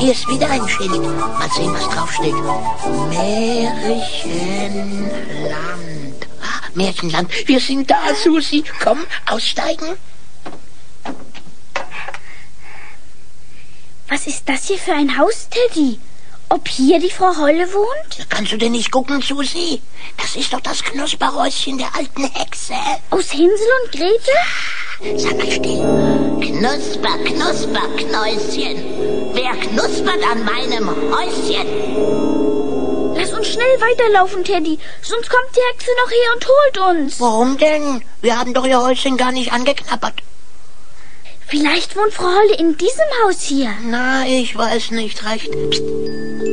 hier ist wieder ein Schild. Mal sehen, was draufsteht. Märchenland. Ah, Märchenland. Wir sind da, Susi. Komm, aussteigen. Was ist das hier für ein Haus, Teddy? Ob hier die Frau Holle wohnt? Kannst du denn nicht gucken, Susi? Das ist doch das Knusperhäuschen der alten Hexe. Aus Hänsel und Gretel? Sag mal still. Knusper, Knusper, Knäuschen. Wer knuspert an meinem Häuschen? Lass uns schnell weiterlaufen, Teddy. Sonst kommt die Hexe noch her und holt uns. Warum denn? Wir haben doch ihr Häuschen gar nicht angeknabbert. Vielleicht wohnt Frau Holle in diesem Haus hier. Na, ich weiß nicht recht. Psst.